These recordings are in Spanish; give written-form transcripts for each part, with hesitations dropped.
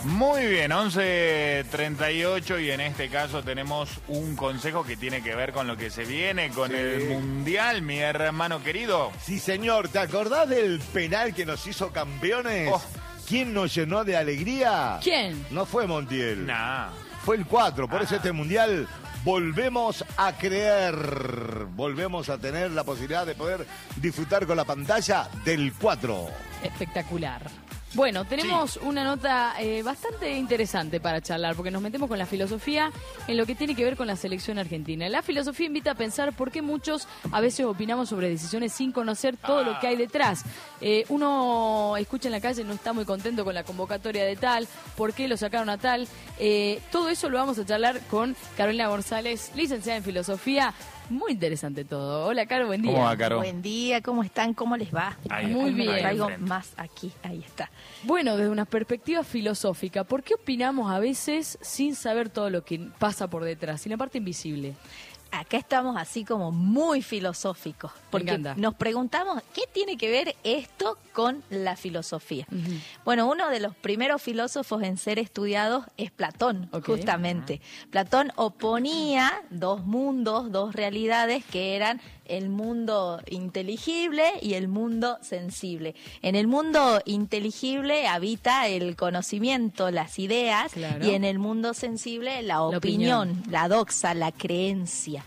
Muy bien, 11:38 y en este caso tenemos un consejo que tiene que ver con lo que se viene, con el Mundial, mi hermano querido. Sí, señor, ¿te acordás del penal que nos hizo campeones? Oh. ¿Quién nos llenó de alegría? ¿Quién? No fue Montiel. Nah. Fue el 4, por eso este Mundial volvemos a creer, volvemos a tener la posibilidad de poder disfrutar con la pantalla del 4. Espectacular. Bueno, tenemos una nota bastante interesante para charlar, porque nos metemos con la filosofía en lo que tiene que ver con la selección argentina. La filosofía invita a pensar por qué muchos a veces opinamos sobre decisiones sin conocer todo lo que hay detrás. Uno escucha en la calle, no está muy contento con la convocatoria de tal, por qué lo sacaron a tal. Todo eso lo vamos a charlar con Carolina González, licenciada en filosofía. Muy interesante todo. Hola, Caro, buen día. ¿Cómo va, Caro? Buen día, ¿cómo están? ¿Cómo les va? Muy bien. Traigo más aquí, ahí está. Bueno, desde una perspectiva filosófica, ¿por qué opinamos a veces sin saber todo lo que pasa por detrás, sin la parte invisible? Acá estamos así como muy filosóficos, porque encanta. nos preguntamos, ¿qué tiene que ver esto con la filosofía? Bueno, uno de los primeros filósofos en ser estudiados es Platón, justamente. Platón oponía dos mundos, dos realidades que eran el mundo inteligible y el mundo sensible. En el mundo inteligible habita el conocimiento, las ideas, claro. y en el mundo sensible la opinión, la doxa, la creencia.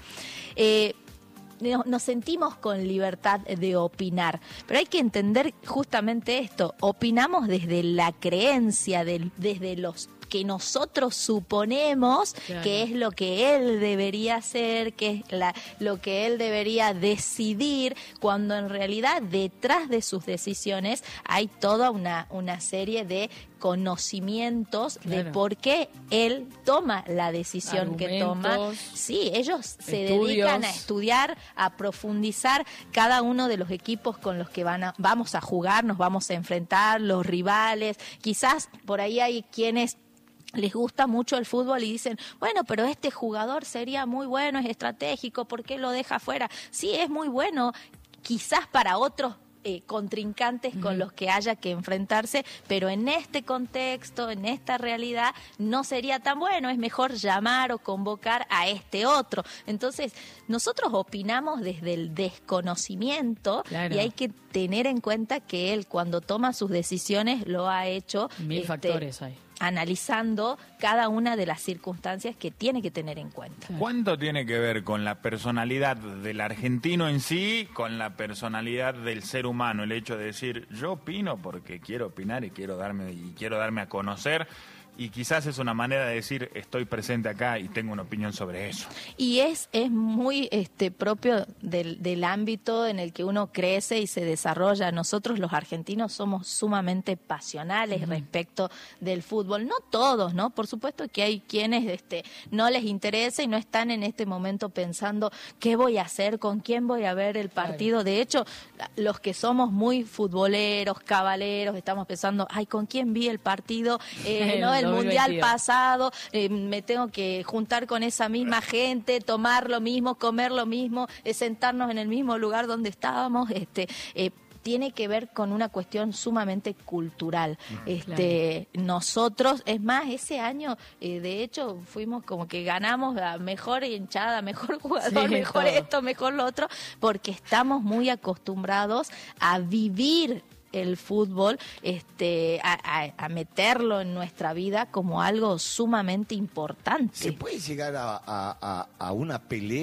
Nos sentimos con libertad de opinar, pero hay que entender justamente esto. Opinamos desde la creencia, desde los que nosotros suponemos, claro, que es lo que él debería hacer, que es lo que él debería decidir, cuando en realidad detrás de sus decisiones hay toda una serie de conocimientos, claro, de por qué él toma la decisión que toma. Sí, ellos se dedican a estudiar, a profundizar cada uno de los equipos con los que vamos a jugar, nos vamos a enfrentar, los rivales. Quizás por ahí hay quienes les gusta mucho el fútbol y dicen, bueno, pero este jugador sería muy bueno, es estratégico, ¿por qué lo deja fuera? Sí, es muy bueno, quizás para otros contrincantes con los que haya que enfrentarse, pero en este contexto, en esta realidad, no sería tan bueno, es mejor llamar o convocar a este otro. Entonces, nosotros opinamos desde el desconocimiento, claro, y hay que tener en cuenta que él, cuando toma sus decisiones, lo ha hecho mil factores hay, analizando cada una de las circunstancias que tiene que tener en cuenta. ¿Cuánto tiene que ver con la personalidad del argentino en sí, con la personalidad del ser humano? El hecho de decir, yo opino porque quiero opinar y quiero darme a conocer. Y quizás es una manera de decir, estoy presente acá y tengo una opinión sobre eso. Y es muy propio del ámbito en el que uno crece y se desarrolla. Nosotros los argentinos somos sumamente pasionales respecto del fútbol. No todos, ¿no? Por supuesto que hay quienes no les interesa y no están en este momento pensando qué voy a hacer, con quién voy a ver el partido. Claro. De hecho, los que somos muy futboleros, cabaleros, estamos pensando, ay, ¿con quién vi el partido? El Mundial pasado, me tengo que juntar con esa misma gente, tomar lo mismo, comer lo mismo, sentarnos en el mismo lugar donde estábamos. Tiene que ver con una cuestión sumamente cultural. Claro. Nosotros, es más, ese año, de hecho, fuimos como que ganamos la mejor hinchada, mejor jugador, mejor todo, esto, mejor lo otro, porque estamos muy acostumbrados a vivir el fútbol, a meterlo en nuestra vida como algo sumamente importante. ¿Se puede llegar a una pelea